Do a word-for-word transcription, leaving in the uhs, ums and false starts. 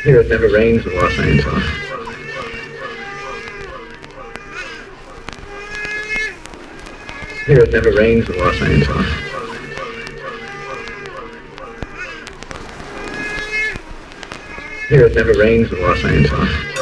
Here it never rains in Los Angeles. Here it never rains in Los Angeles. Here it never rains in Los Angeles.